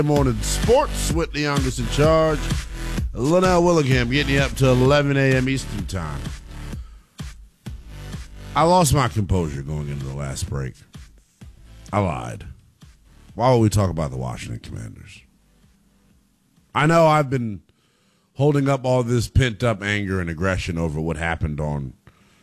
Morning Sports with the youngest in charge, Linnell Willingham, getting you up to 11 a.m. Eastern Time. I lost my composure going into the last break. I lied. Why would we talk about the Washington Commanders? I know I've been holding up all this pent-up anger and aggression over what happened on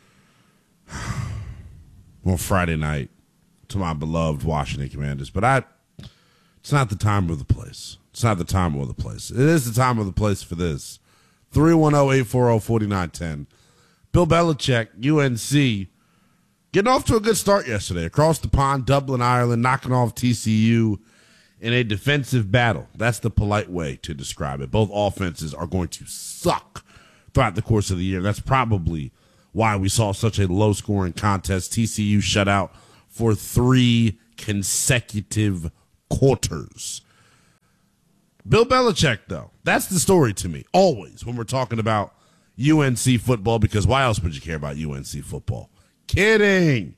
Friday night to my beloved Washington Commanders, but it's not the time or the place. It's not the time or the place. It is the time or the place for this. 310-840-4910. Bill Belichick, UNC, getting off to a good start yesterday. Across the pond, Dublin, Ireland, knocking off TCU in a defensive battle. That's the polite way to describe it. Both offenses are going to suck throughout the course of the year. That's probably why we saw such a low-scoring contest. TCU shut out for 3 consecutive quarters. Bill Belichick, though, that's the story to me, always, when we're talking about UNC football, because why else would you care about UNC football? Kidding.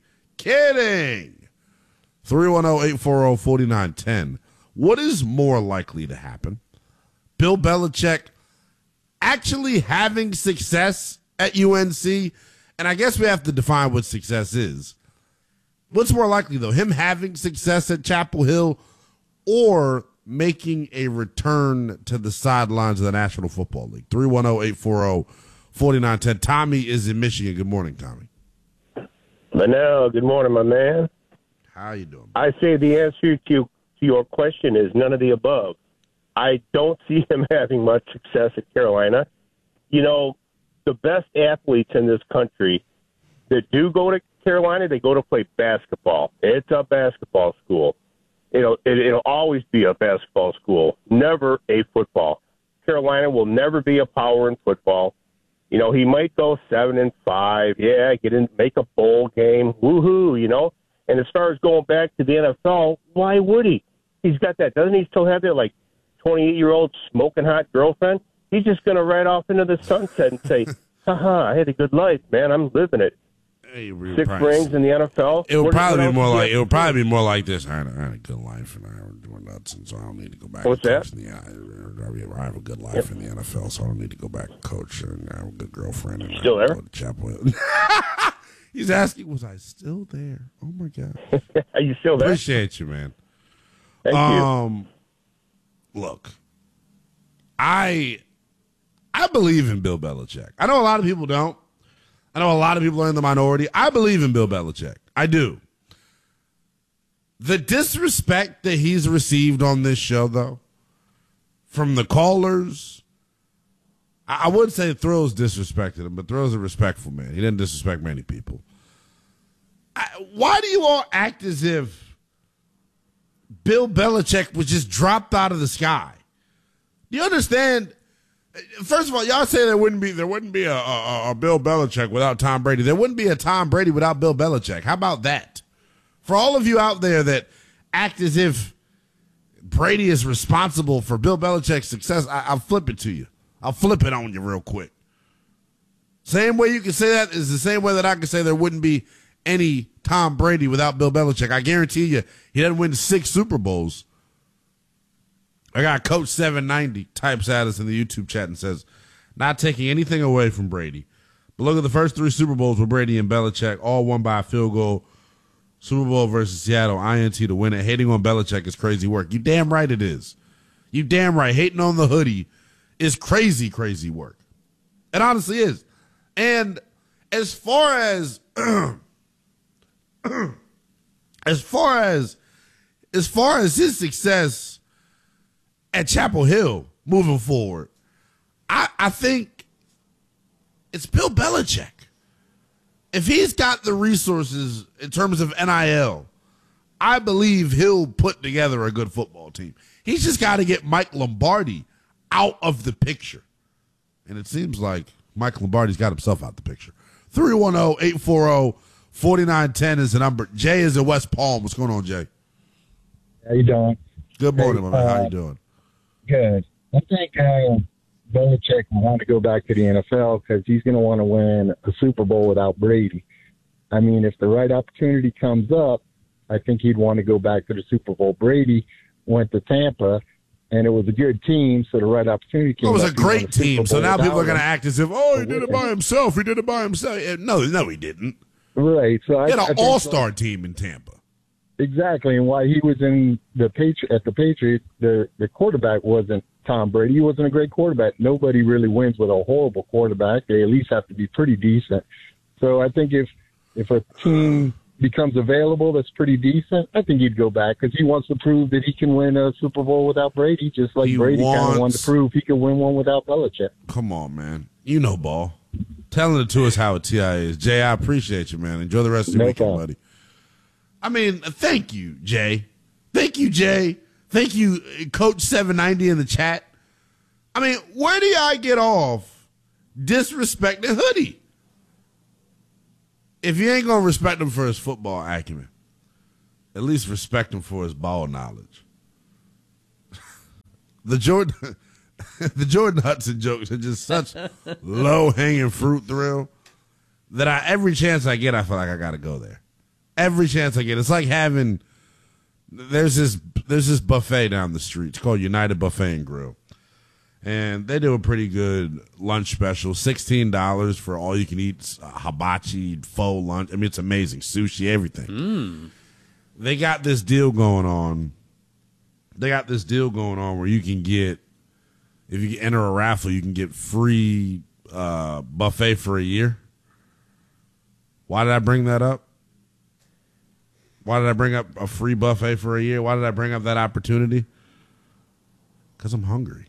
310-840-4910. What is more likely to happen? Bill Belichick actually having success at UNC? And I guess we have to define what success is. What's more likely, though? Him having success at Chapel Hill or making a return to the sidelines of the National Football League? 310-840-4910. Tommy is in Michigan. Good morning, Tommy. Linnell, good morning, my man. How you doing? I say the answer to your question is none of the above. I don't see him having much success at Carolina. You know, the best athletes in this country that do go to Carolina, they go to play basketball. It's a basketball school. It'll always be a basketball school, never a football. Carolina will never be a power in football. You know, he might go 7-5. Yeah, make a bowl game. Woohoo, you know. And as far as going back to the NFL, why would he? He's got that. Doesn't he still have that, 28-year-old smoking hot girlfriend? He's just going to ride off into the sunset and say, haha, I had a good life, man. I'm living it. Hey, 6 rings in the NFL. It would probably be more like this. I had a good life, and I was doing nuts, and so I don't need to go back. What's that? I have a good life in the NFL, so I don't need to go back and coach. And I have a good girlfriend. And still there? Go to Chapel Hill. He's asking, was I still there? Oh my God! Are you still there? Appreciate you, man. Thank you. Look, I believe in Bill Belichick. I know a lot of people don't. I know a lot of people are in the minority. I believe in Bill Belichick. I do. The disrespect that he's received on this show, though, from the callers, I would say Thrills disrespected him, but Thrills is a respectful man. He didn't disrespect many people. Why do you all act as if Bill Belichick was just dropped out of the sky? Do you understand? First of all, y'all say there wouldn't be a Bill Belichick without Tom Brady. There wouldn't be a Tom Brady without Bill Belichick. How about that? For all of you out there that act as if Brady is responsible for Bill Belichick's success, I'll flip it to you. I'll flip it on you real quick. Same way you can say that is the same way that I can say there wouldn't be any Tom Brady without Bill Belichick. I guarantee you he doesn't win 6 Super Bowls. I got Coach 790 types at us in the YouTube chat and says, not taking anything away from Brady, but look at the first 3 Super Bowls with Brady and Belichick, all won by a field goal. Super Bowl versus Seattle, INT to win it. Hating on Belichick is crazy work. You damn right it is. You damn right. Hating on the hoodie is crazy, crazy work. It honestly is. And as far as as far as his success at Chapel Hill moving forward, I think it's Bill Belichick. If he's got the resources in terms of NIL, I believe he'll put together a good football team. He's just got to get Mike Lombardi out of the picture. And it seems like Mike Lombardi's got himself out the picture. 310-840-4910 is the number. Jay is in West Palm. What's going on, Jay? How you doing? Good morning, my man. How you doing? Good. I think Belichick will want to go back to the NFL because he's going to want to win a Super Bowl without Brady. I mean, if the right opportunity comes up, I think he'd want to go back to the Super Bowl. Brady went to Tampa, and it was a good team, so the right opportunity came. It was up. a great team, so now people are going to act as if, he did it by himself. He did it by himself. No, he didn't. Right. So he had an all-star team in Tampa. Exactly, and while he was in the Patriots, the quarterback wasn't Tom Brady. He wasn't a great quarterback. Nobody really wins with a horrible quarterback. They at least have to be pretty decent. So I think if a team becomes available that's pretty decent, I think he'd go back because he wants to prove that he can win a Super Bowl without Brady, just like Brady kind of wanted to prove he could win one without Belichick. Come on, man. You know ball. Telling it to us how a TI is. Jay, I appreciate you, man. Enjoy the rest of your weekend, buddy. I mean, thank you, Jay. Thank you, Jay. Thank you, Coach 790 in the chat. I mean, where do I get off disrespecting Hoodie? If you ain't going to respect him for his football acumen, at least respect him for his ball knowledge. The Jordan Hudson jokes are just such low-hanging fruit thrill that every chance I get, I feel like I got to go there. Every chance I get. It's like there's this buffet down the street. It's called United Buffet and Grill. And they do a pretty good lunch special, $16 for all you can eat, hibachi, faux lunch. I mean, it's amazing. Sushi, everything. They got this deal going on. Where you can get, if you enter a raffle, you can get free buffet for a year. Why did I bring that up? Why did I bring up a free buffet for a year? Why did I bring up that opportunity? Because I'm hungry.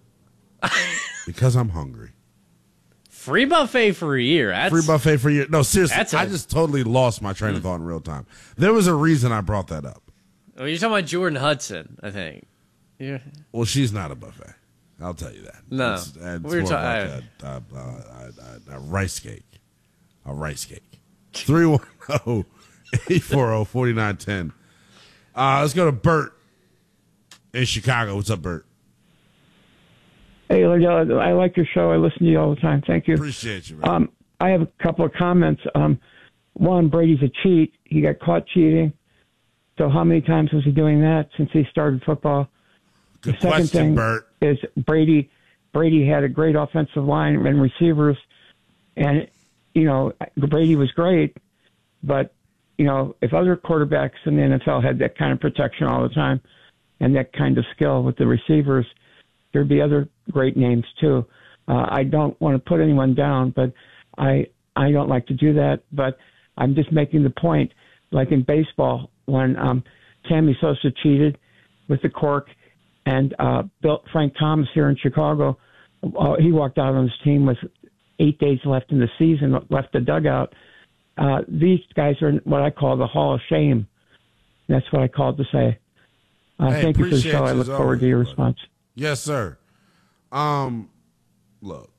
Free buffet for a year. Free buffet for a year. No, seriously, I just totally lost my train of thought in real time. There was a reason I brought that up. Oh, you're talking about Jordan Hudson, I think. Yeah. Well, she's not a buffet. I'll tell you that. No. It's more like a rice cake. A rice cake. 310-840-4910. Let's go to Bert in Chicago. What's up, Bert? Hey, Liddell, I like your show. I listen to you all the time. Thank you. Appreciate you, man. I have a couple of comments. One, Brady's a cheat. He got caught cheating. So how many times was he doing that since he started football? Good the second question, thing Bert. Is Brady had a great offensive line and receivers. And, Brady was great. But, if other quarterbacks in the NFL had that kind of protection all the time and that kind of skill with the receivers, there'd be other great names too. I don't want to put anyone down, but I don't like to do that. But I'm just making the point, like in baseball, when Sammy Sosa cheated with the cork and Frank Thomas here in Chicago, he walked out on his team with 8 days left in the season, left the dugout. These guys are what I call the Hall of Shame. That's what I called to say. Thank you for the show. I look forward to your response. Yes, sir. Look,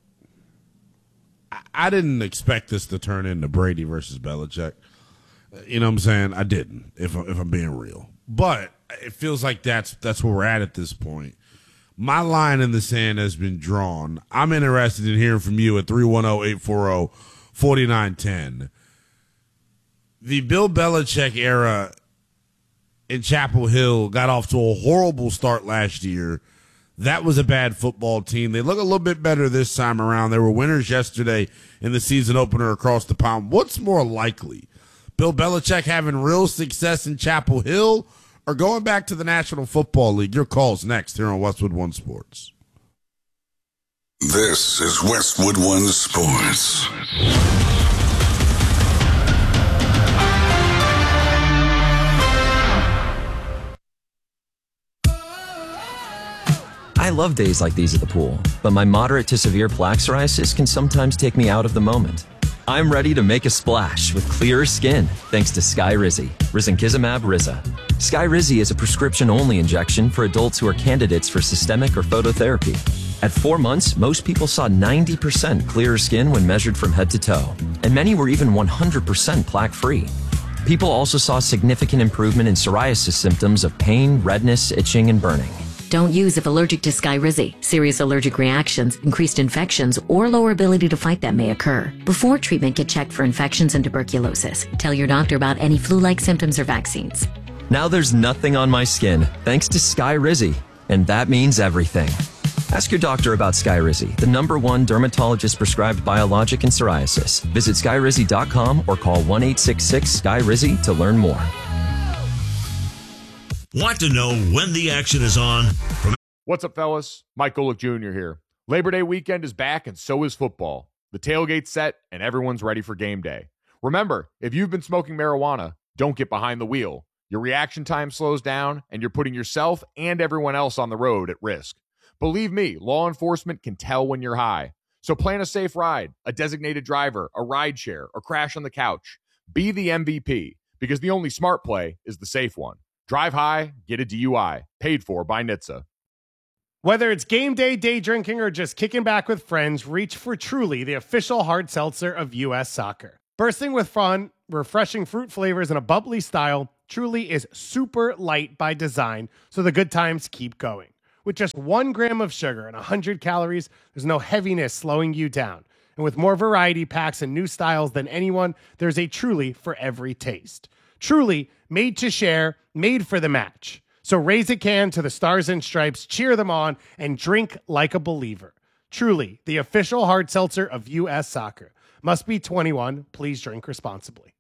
I didn't expect this to turn into Brady versus Belichick. You know what I'm saying? I didn't, if I'm being real. But it feels like that's where we're at this point. My line in the sand has been drawn. I'm interested in hearing from you at 310-840-4910. The Bill Belichick era in Chapel Hill got off to a horrible start last year. That was a bad football team. They look a little bit better this time around. They were winners yesterday in the season opener across the pond. What's more likely? Bill Belichick having real success in Chapel Hill or going back to the National Football League? Your call's next here on Westwood One Sports. This is Westwood One Sports. I love days like these at the pool, but my moderate to severe plaque psoriasis can sometimes take me out of the moment. I'm ready to make a splash with clearer skin thanks to Skyrizi, risankizumab Riza. Skyrizi is a prescription-only injection for adults who are candidates for systemic or phototherapy. At 4 months, most people saw 90% clearer skin when measured from head to toe, and many were even 100% plaque-free. People also saw significant improvement in psoriasis symptoms of pain, redness, itching, and burning. Don't use if allergic to Skyrizi. Serious allergic reactions, increased infections, or lower ability to fight them may occur. Before treatment, get checked for infections and tuberculosis. Tell your doctor about any flu-like symptoms or vaccines. Now there's nothing on my skin thanks to Skyrizi. And that means everything. Ask your doctor about Skyrizi, the #1 dermatologist-prescribed biologic in psoriasis. Visit Skyrizi.com or call 1-866-SKY-RIZZI to learn more. Want to know when the action is on? What's up, fellas? Mike Golick Jr. here. Labor Day weekend is back, and so is football. The tailgate's set, and everyone's ready for game day. Remember, if you've been smoking marijuana, don't get behind the wheel. Your reaction time slows down, and you're putting yourself and everyone else on the road at risk. Believe me, law enforcement can tell when you're high. So plan a safe ride, a designated driver, a ride share, or crash on the couch. Be the MVP, because the only smart play is the safe one. Drive high, get a DUI. Paid for by NHTSA. Whether it's game day, day drinking, or just kicking back with friends, reach for Truly, the official hard seltzer of U.S. Soccer. Bursting with fun, refreshing fruit flavors, and a bubbly style, Truly is super light by design, so the good times keep going. With just 1 gram of sugar and 100 calories, there's no heaviness slowing you down. And with more variety packs and new styles than anyone, there's a Truly for every taste. Truly, made to share, made for the match. So raise a can to the Stars and Stripes, cheer them on, and drink like a believer. Truly, the official hard seltzer of U.S. Soccer. Must be 21. Please drink responsibly.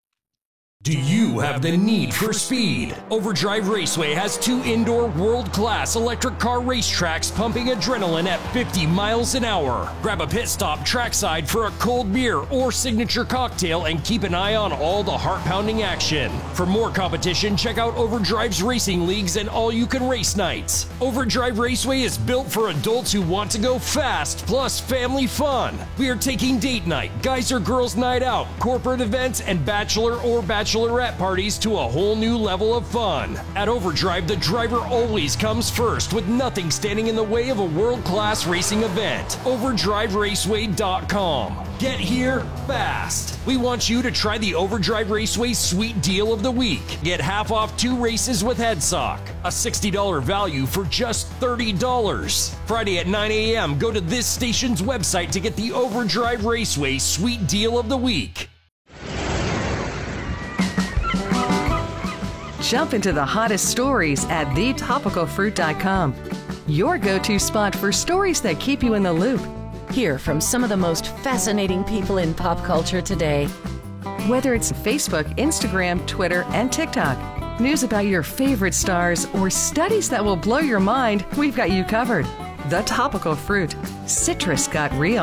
Do you have the need for speed? Overdrive Raceway has 2 indoor world-class electric car racetracks pumping adrenaline at 50 miles an hour. Grab a pit stop trackside for a cold beer or signature cocktail and keep an eye on all the heart-pounding action. For more competition, check out Overdrive's racing leagues and all-you-can-race nights. Overdrive Raceway is built for adults who want to go fast, plus family fun. We are taking date night, guys or girls night out, corporate events, and bachelor or bachelorette parties to a whole new level of fun. At Overdrive, the driver always comes first, with nothing standing in the way of a world-class racing event. OverdriveRaceway.com. Get here fast. We want you to try the Overdrive Raceway Sweet Deal of the Week. Get half off 2 races with HeadSock. A $60 value for just $30. Friday at 9 a.m., go to this station's website to get the Overdrive Raceway Sweet Deal of the Week. Jump into the hottest stories at thetopicalfruit.com. Your go-to spot for stories that keep you in the loop. Hear from some of the most fascinating people in pop culture today. Whether it's Facebook, Instagram, Twitter, and TikTok, news about your favorite stars, or studies that will blow your mind, we've got you covered. The Topical Fruit. Citrus got real.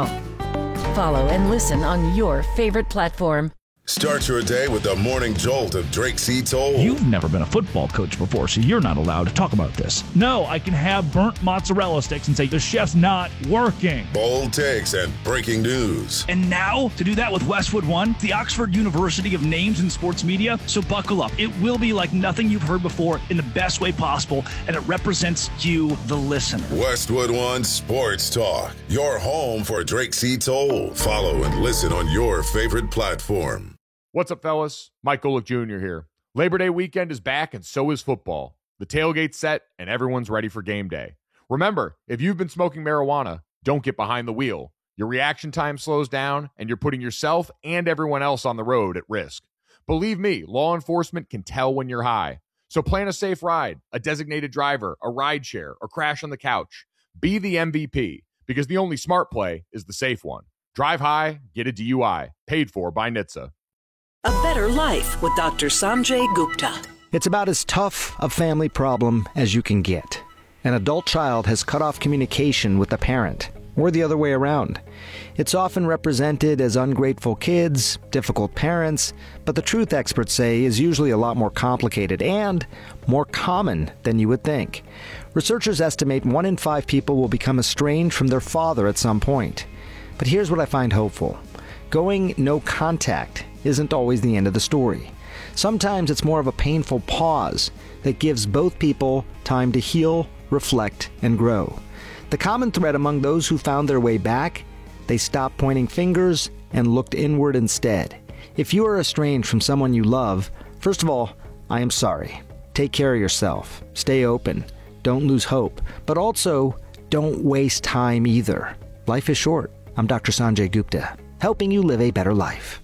Follow and listen on your favorite platform. Start your day with the morning jolt of Drake C. Toll. You've never been a football coach before, so you're not allowed to talk about this. No, I can have burnt mozzarella sticks and say the chef's not working. Bold takes and breaking news. And now, to do that with Westwood One, the Oxford University of Names in Sports Media, so buckle up. It will be like nothing you've heard before in the best way possible, and it represents you, the listener. Westwood One Sports Talk, your home for Drake C. Toll. Follow and listen on your favorite platform. What's up, fellas? Mike Golick Jr. here. Labor Day weekend is back, and so is football. The tailgate's set, and everyone's ready for game day. Remember, if you've been smoking marijuana, don't get behind the wheel. Your reaction time slows down, and you're putting yourself and everyone else on the road at risk. Believe me, law enforcement can tell when you're high. So plan a safe ride, a designated driver, a ride share, or crash on the couch. Be the MVP, because the only smart play is the safe one. Drive high, get a DUI. Paid for by NHTSA. A Better Life with Dr. Sanjay Gupta. It's about as tough a family problem as you can get. An adult child has cut off communication with a parent, or the other way around. It's often represented as ungrateful kids, difficult parents, but the truth, experts say, is usually a lot more complicated and more common than you would think. Researchers estimate 1 in 5 people will become estranged from their father at some point. But here's what I find hopeful. Going no contact isn't always the end of the story. Sometimes it's more of a painful pause that gives both people time to heal, reflect, and grow. The common thread among those who found their way back, they stopped pointing fingers and looked inward instead. If you are estranged from someone you love, first of all, I am sorry. Take care of yourself. Stay open. Don't lose hope. But also, don't waste time either. Life is short. I'm Dr. Sanjay Gupta, helping you live a better life.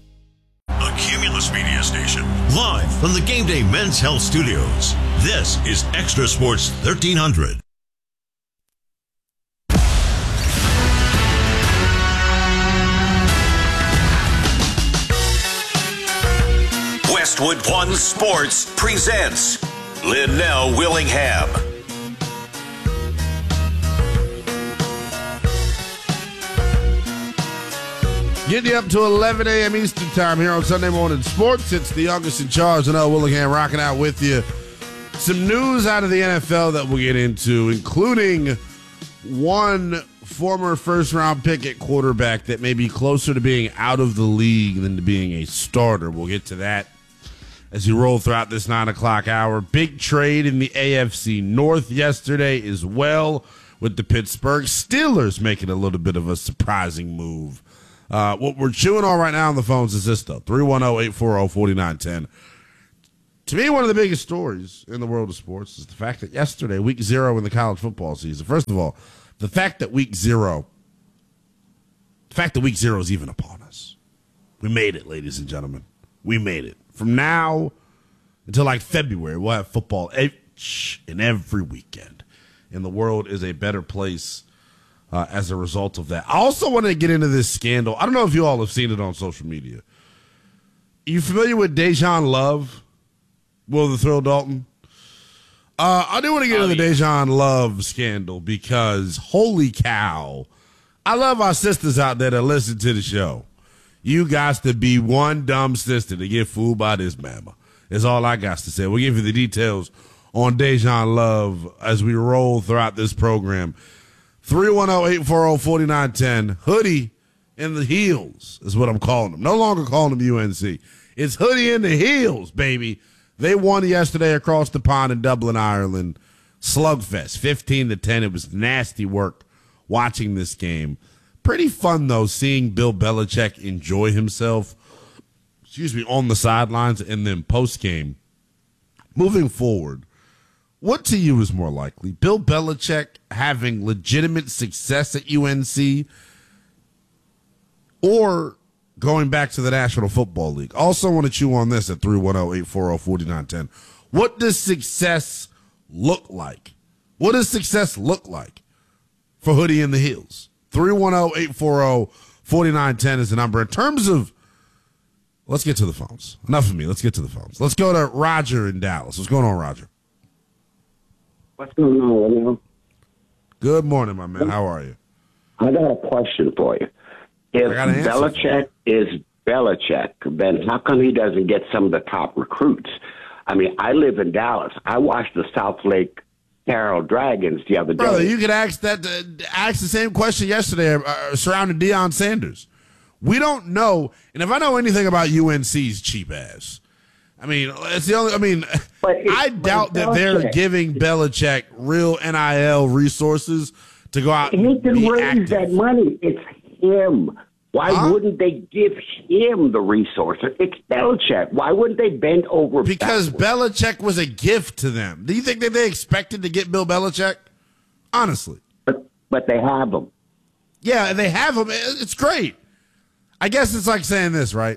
A Cumulus Media Station, live from the Game Day Men's Health Studios. This is Extra Sports 1300. Westwood One Sports presents Linnell Willingham. Getting you up to 11 a.m. Eastern Time here on Sunday Morning Sports. It's the youngest in charge, Linnell Willingham, rocking out with you. Some news out of the NFL that we'll get into, including one former first-round pick at quarterback that may be closer to being out of the league than to being a starter. We'll get to that as you roll throughout this 9 o'clock hour. Big trade in the AFC North yesterday as well, with the Pittsburgh Steelers making a little bit of a surprising move. What we're chewing on right now on the phones is this, though. 310-840-4910. To me, one of the biggest stories in the world of sports is the fact that yesterday, week 0 in the college football season, first of all, the fact that week 0 is even upon us. We made it, ladies and gentlemen. We made it. From now until like February, we'll have football in every weekend. And the world is a better place as a result of that. I also want to get into this scandal. I don't know if you all have seen it on social media. You familiar with Dejan Love? Will the Thrill Dalton? I do want to get into the Dejan Love scandal because, holy cow, I love our sisters out there that listen to the show. You got to be one dumb sister to get fooled by this mama. Is all I got to say. We'll give you the details on Dejan Love as we roll throughout this program. 310-840-4910. Hoodie in the heels is what I'm calling them. No longer calling them UNC. It's Hoodie in the heels, baby. They won yesterday across the pond in Dublin, Ireland. Slugfest, 15-10. It was nasty work watching this game. Pretty fun, though, seeing Bill Belichick enjoy himself, on the sidelines and then post-game. Moving forward, what to you is more likely? Bill Belichick having legitimate success at UNC or going back to the National Football League? Also want to chew on this at 310-840-4910. What does success look like? What does success look like for Hoodie in the Heels? 310-840-4910 is the number. In terms of, let's get to the phones. Enough of me. Let's get to the phones. Let's go to Roger in Dallas. What's going on, Roger? What's going on, Linnell? Good morning, my man. How are you? I got a question for you. If Belichick is Belichick, then how come he doesn't get some of the top recruits? I mean, I live in Dallas. I watched the South Lake Carroll Dragons the other day. Brother, you could ask the same question yesterday surrounding Deion Sanders. We don't know, and if I know anything about UNC's cheap ass, I mean, it's the only. I mean, I doubt that they're giving Belichick real NIL resources to go out. He can raise that money. It's him. Why wouldn't they give him the resources? It's Belichick. Why wouldn't they bend over? Because Belichick was a gift to them. Do you think that they expected to get Bill Belichick? Honestly, but they have him. Yeah, they have him. It's great. I guess it's like saying this, right?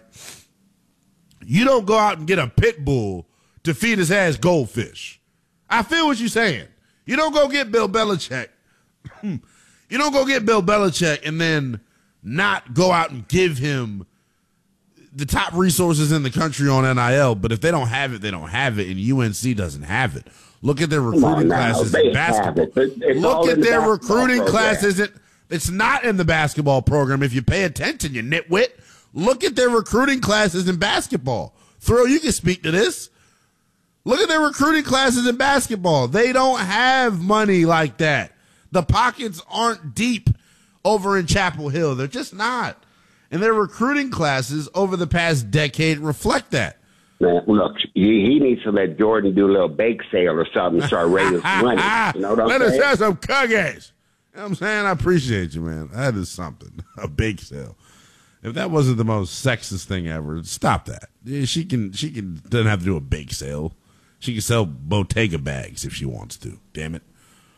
You don't go out and get a pit bull to feed his ass goldfish. I feel what you're saying. You don't go get Bill Belichick. You don't go get Bill Belichick and then not go out and give him the top resources in the country on NIL. But if they don't have it, they don't have it. And UNC doesn't have it. Look at their recruiting classes in basketball. Look at their recruiting classes. It's not in the basketball program. If you pay attention, you nitwit. Look at their recruiting classes in basketball. Thrill, you can speak to this. Look at their recruiting classes in basketball. They don't have money like that. The pockets aren't deep over in Chapel Hill. They're just not. And their recruiting classes over the past decade reflect that. Man, look, he needs to let Jordan do a little bake sale or something and start raising money. You know what I'm Let saying? us have some cookies. You know what I'm saying? I appreciate you, man. That is something. A bake sale. If that wasn't the most sexist thing ever, stop that. She doesn't have to do a bake sale. She can sell Bottega bags if she wants to. Damn it.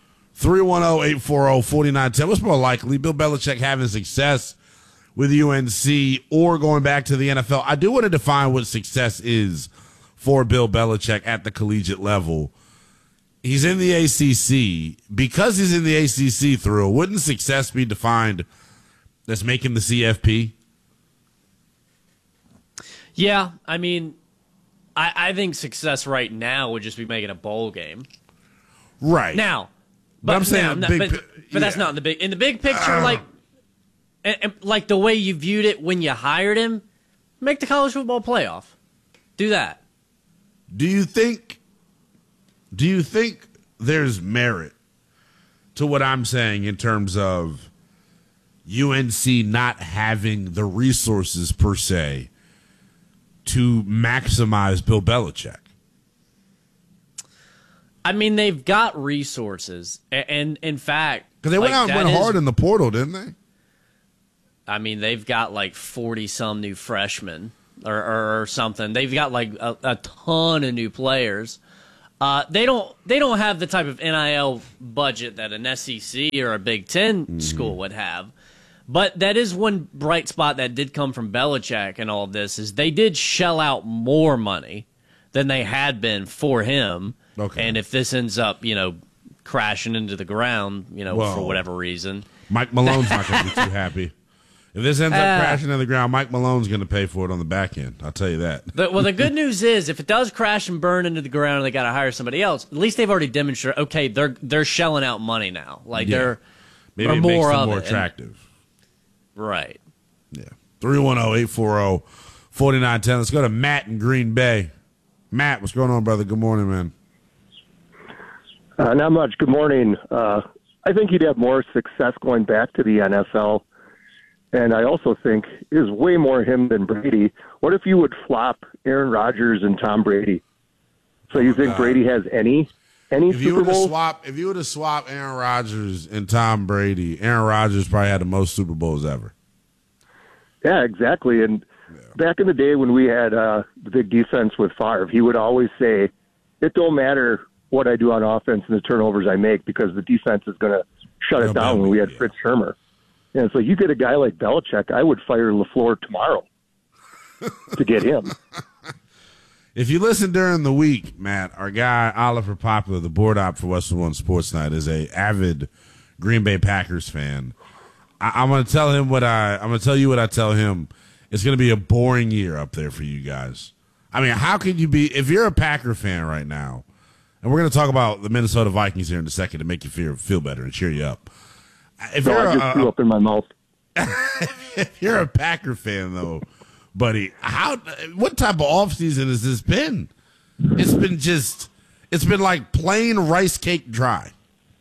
310-840-4910. What's more likely? Bill Belichick having success with UNC or going back to the NFL? I do want to define what success is for Bill Belichick at the collegiate level. He's in the ACC. Because he's in the ACC, Thrill, wouldn't success be defined as making the CFP? Yeah, I mean, I think success right now would just be making a bowl game. Right. Now. But I'm saying but that's not in the big picture, like the way you viewed it when you hired him, make the college football playoff. Do that. Do you think there's merit to what I'm saying in terms of UNC not having the resources per se to maximize Bill Belichick? I mean, they've got resources, and in fact, because they went out and went hard in the portal, didn't they? I mean, they've got like 40-some new freshmen or something. They've got like a ton of new players. They don't have the type of NIL budget that an SEC or a Big Ten school would have. But that is one bright spot that did come from Belichick and all of this, is they did shell out more money than they had been for him. Okay. And if this ends up, crashing into the ground, for whatever reason. Mike Malone's not going to be too happy. If this ends up crashing into the ground, Mike Malone's going to pay for it on the back end. I'll tell you that. The good news is, if it does crash and burn into the ground and they got to hire somebody else, at least they've already demonstrated, okay, they're shelling out money now. They're maybe it more makes them of more it. attractive. Right. Yeah. 310-840-4910. Let's go to Matt in Green Bay. Matt, what's going on, brother? Good morning, man. Not much. Good morning. I think he'd have more success going back to the NFL. And I also think it is way more him than Brady. What if you would flop Aaron Rodgers and Tom Brady? So you think Brady has any Super Bowls? If you were to swap Aaron Rodgers and Tom Brady, Aaron Rodgers probably had the most Super Bowls ever. Yeah, exactly. And back in the day when we had the big defense with Favre, he would always say, it don't matter what I do on offense and the turnovers I make because the defense is going to shut it down when we had Fritz Schirmer. And so you get a guy like Belichick, I would fire LaFleur tomorrow to get him. If you listen during the week, Matt, our guy Oliver Poplar, the board op for Westwood One Sports Night, is a avid Green Bay Packers fan. I'm going to tell him I'm going to tell you what I tell him. It's going to be a boring year up there for you guys. I mean, how could you be, if you're a Packer fan right now, and we're going to talk about the Minnesota Vikings here in a second to make you feel better and cheer you up. I just threw up in my mouth. If you're a Packer fan, though, buddy, what type of offseason has this been? It's been like plain rice cake dry.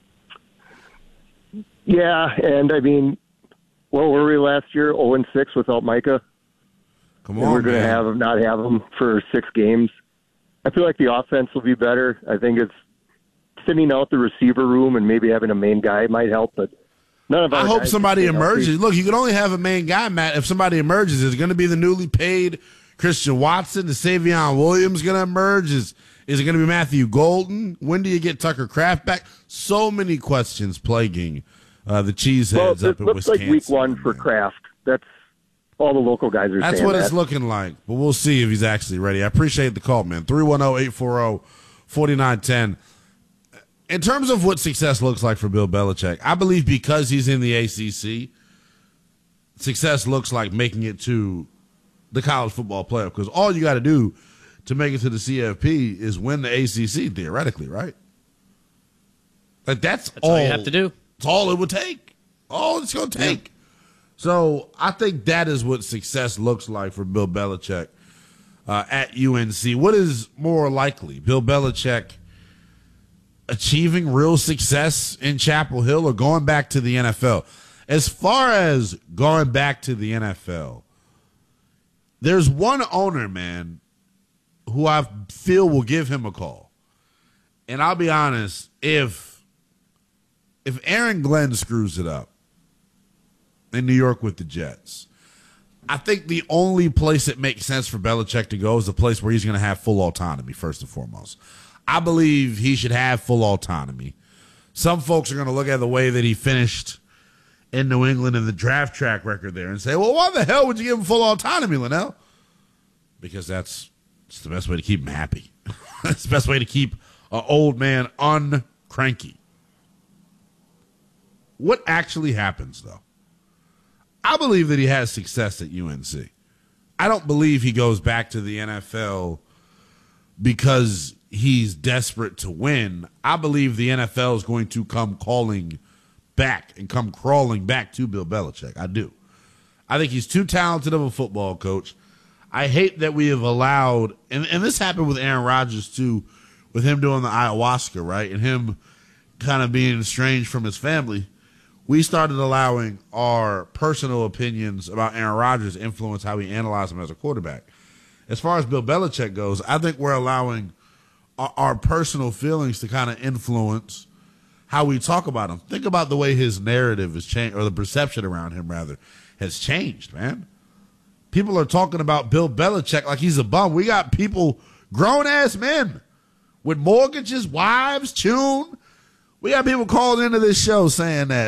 Yeah, and I mean, what were we last year? 0-6 without Micah. Come on, and we're going to not have him for 6 games. I feel like the offense will be better. I think it's thinning out the receiver room and maybe having a main guy might help, but none of our I hope guys somebody can stay emerges. healthy. Look, you can only have a main guy, Matt, if somebody emerges. Is it going to be the newly paid Christian Watson? Is Savion Williams going to emerge? Is it going to be Matthew Golden? When do you get Tucker Kraft back? So many questions plaguing the cheeseheads up in Wisconsin. It looks like week 1 for Kraft. That's all the local guys are saying. That's what it's looking like, but we'll see if he's actually ready. I appreciate the call, man. 310-840-4910. In terms of what success looks like for Bill Belichick, I believe because he's in the ACC, success looks like making it to the college football playoff, because all you got to do to make it to the CFP is win the ACC, theoretically, right? Like that's all you have to do. That's all it would take. All it's going to take. Yeah. So I think that is what success looks like for Bill Belichick at UNC. What is more likely, Bill Belichick achieving real success in Chapel Hill or going back to the NFL? As far as going back to the NFL, there's one owner, man, who I feel will give him a call. And I'll be honest, if Aaron Glenn screws it up in New York with the Jets, I think the only place that makes sense for Belichick to go is the place where he's going to have full autonomy, first and foremost. I believe he should have full autonomy. Some folks are going to look at the way that he finished in New England and the draft track record there and say, well, why the hell would you give him full autonomy, Linnell? Because it's the best way to keep him happy. It's the best way to keep an old man uncranky. What actually happens, though? I believe that he has success at UNC. I don't believe he goes back to the NFL because he's desperate to win. I believe the NFL is going to come calling back and come crawling back to Bill Belichick. I do. I think he's too talented of a football coach. I hate that we have allowed, and this happened with Aaron Rodgers too, with him doing the ayahuasca, right? And him kind of being estranged from his family. We started allowing our personal opinions about Aaron Rodgers influence how we analyze him as a quarterback. As far as Bill Belichick goes, I think we're allowing our personal feelings to kind of influence how we talk about him. Think about the way his narrative has changed, or the perception around him, rather, has changed, man. People are talking about Bill Belichick like he's a bum. We got people, grown-ass men, with mortgages, wives, tune. We got people calling into this show saying that